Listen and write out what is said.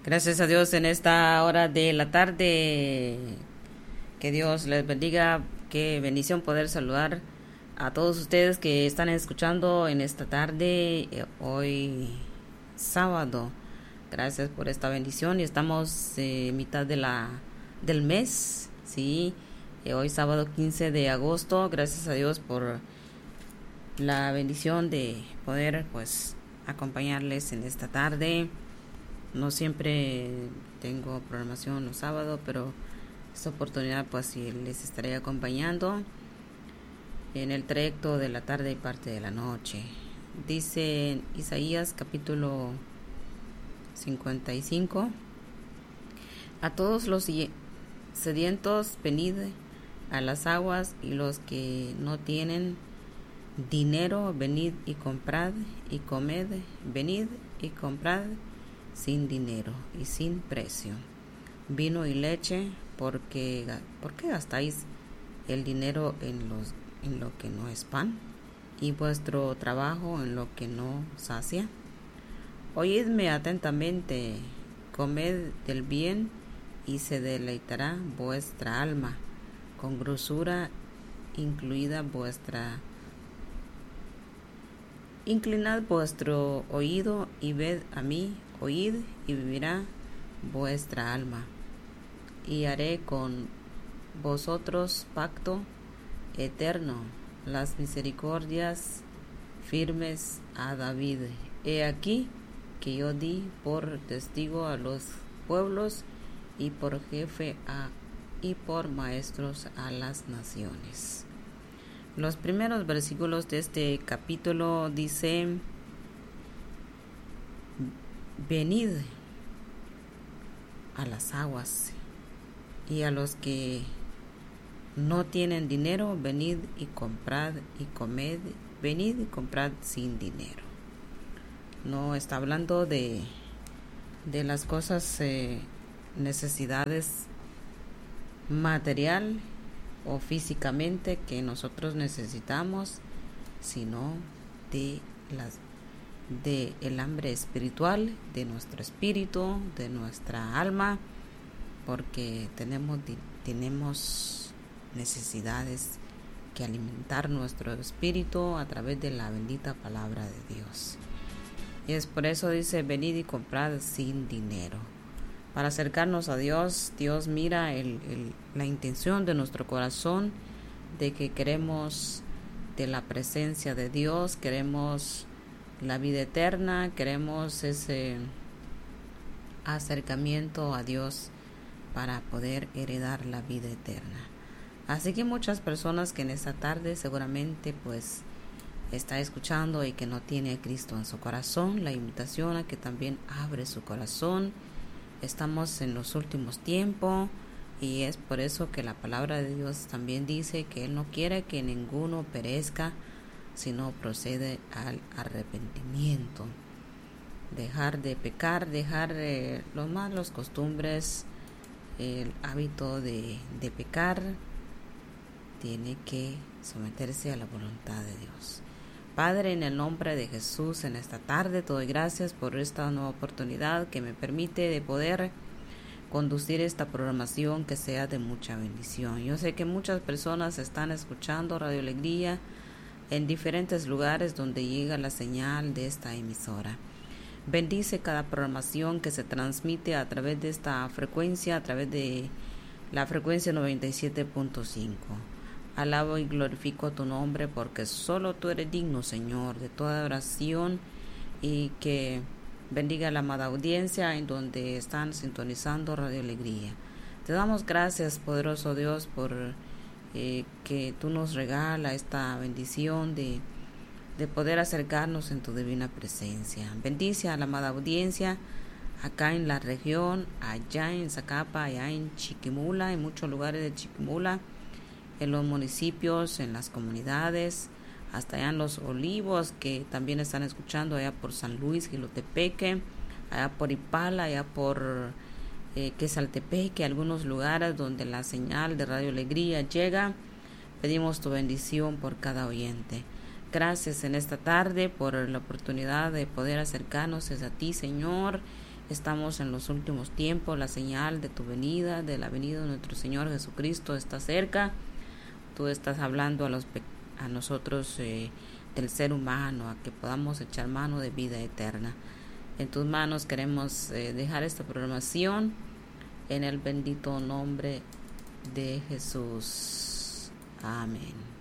Gracias a Dios en esta hora de la tarde. Que Dios les bendiga. Qué bendición poder saludar a todos ustedes que están escuchando en esta tarde, hoy sábado. Gracias por esta bendición y estamos mitad del mes, sí. Hoy sábado 15 de agosto. Gracias a Dios por la bendición de poder acompañarles en esta tarde. No siempre tengo programación los sábados, pero esta oportunidad sí les estaré acompañando en el trayecto de la tarde y parte de la noche. Dice en Isaías capítulo 55: a todos los sedientos venid a las aguas, y los que no tienen dinero venid y comprad y comed. Venid y comprad sin dinero y sin precio vino y leche, ¿por qué gastáis el dinero en lo que no es pan, y vuestro trabajo en lo que no sacia? Oídme atentamente, comed del bien, y se deleitará vuestra alma, con grosura incluida vuestra. Inclinad vuestro oído y ved a mí, oíd y vivirá vuestra alma. Y haré con vosotros pacto eterno, las misericordias firmes a David. He aquí que yo di por testigo a los pueblos, y por jefe y por maestros a las naciones. Los primeros versículos de este capítulo dicen: venid a las aguas, y a los que no tienen dinero, venid y comprad y comed. Venid y comprad sin dinero. No está hablando de las cosas, necesidades material o físicamente que nosotros necesitamos, sino de el hambre espiritual, de nuestro espíritu, de nuestra alma, porque tenemos necesidades que alimentar nuestro espíritu a través de la bendita palabra de Dios. Y es por eso dice: venid y comprad sin dinero. Para acercarnos a Dios, Dios mira la intención de nuestro corazón, de que queremos de la presencia de Dios, queremos la vida eterna, queremos ese acercamiento a Dios para poder heredar la vida eterna. Así que muchas personas que en esta tarde seguramente está escuchando y que no tiene a Cristo en su corazón, la invitación a que también abre su corazón. Estamos en los últimos tiempos, y es por eso que la palabra de Dios también dice que Él no quiere que ninguno perezca, sino procede al arrepentimiento. Dejar de pecar, dejar los malos costumbres, el hábito de pecar. Tiene que someterse a la voluntad de Dios. Padre, en el nombre de Jesús, en esta tarde te doy gracias por esta nueva oportunidad que me permite de poder conducir esta programación que sea de mucha bendición. Yo sé que muchas personas están escuchando Radio Alegría en diferentes lugares donde llega la señal de esta emisora. Bendice cada programación que se transmite a través de esta frecuencia, a través de la frecuencia 97.5. Alabo y glorifico tu nombre, porque solo tú eres digno, Señor, de toda oración, y que bendiga la amada audiencia en donde están sintonizando Radio Alegría. Te damos gracias, poderoso Dios, por que tú nos regalas esta bendición de poder acercarnos en tu divina presencia. Bendice a la amada audiencia acá en la región, allá en Zacapa, allá en Chiquimula, en muchos lugares de Chiquimula, en los municipios, en las comunidades, hasta allá en Los Olivos, que también están escuchando allá por San Luis, Jilotepeque, allá por Ipala, allá por Quesaltepeque, algunos lugares donde la señal de Radio Alegría llega. Pedimos tu bendición por cada oyente. Gracias en esta tarde por la oportunidad de poder acercarnos a ti, Señor, Estamos en los últimos tiempos, la señal de tu venida, de la venida de nuestro Señor Jesucristo está cerca. Tú estás hablando a nosotros del ser humano, a que podamos echar mano de vida eterna. En tus manos queremos dejar esta programación en el bendito nombre de Jesús. Amén.